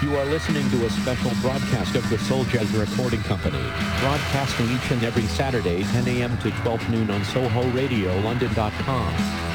You are listening to a special broadcast of the Soul Jazz Recording Company, broadcasting each and every Saturday, 10 a.m. to 12 noon on Soho Radio, London.com.